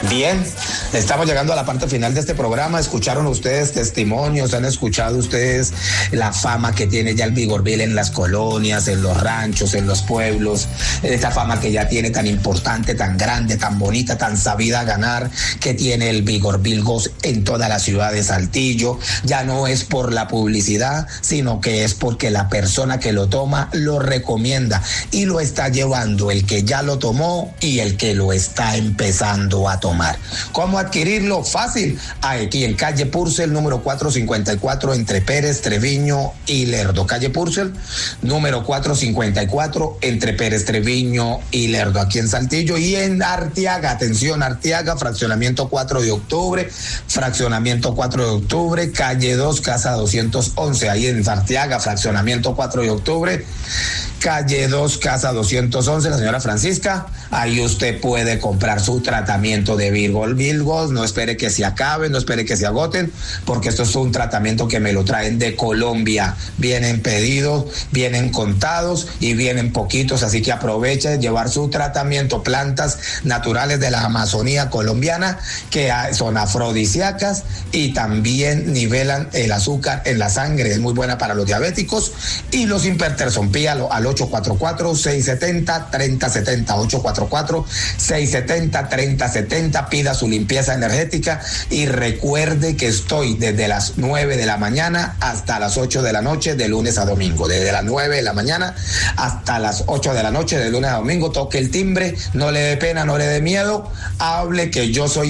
Bien, estamos llegando a la parte final de este programa. Escucharon ustedes testimonios, han escuchado ustedes la fama que tiene ya el Vigorville en las colonias, en los ranchos, en los pueblos, esa fama que ya tiene tan importante, tan grande, tan bonita, tan sabida a ganar, que tiene el Vigorville Gold en toda la ciudad de Saltillo. Ya no es por la publicidad, sino que es porque la persona que lo toma lo recomienda y lo está llevando el que ya lo tomó y el que lo está empezando a tomar. ¿Cómo adquirirlo? Fácil. Aquí en calle Purcell, número 454, entre Pérez, Treviño y Lerdo. Calle Purcell, número 454, entre Pérez, Treviño y Lerdo, aquí en Saltillo. Y en Arteaga, atención, Arteaga, fraccionamiento 4 de octubre, calle 2, casa 211. Ahí en Arteaga, fraccionamiento 4 de octubre, calle 2, casa 211, la señora Francisca. Ahí usted puede comprar su tratamiento de Vigorville Gold. No espere que se acaben, no espere que se agoten, porque esto es un tratamiento que me lo traen de Colombia. Vienen pedidos, vienen contados y vienen poquitos, así que aproveche de llevar su tratamiento, plantas naturales de la Amazonía colombiana, que son afrodisíacas y también nivelan el azúcar en la sangre. Es muy buena para los diabéticos y los hipertensos. Pídalo al 844-670-3070, 844-670-3070. Pida su limpieza energética y recuerde que estoy desde las 9 de la mañana hasta las 8 de la noche, de lunes a domingo. Desde las 9 de la mañana hasta las 8 de la noche, de lunes a domingo. Toque el timbre, no le dé pena, no le dé miedo, hable, que yo soy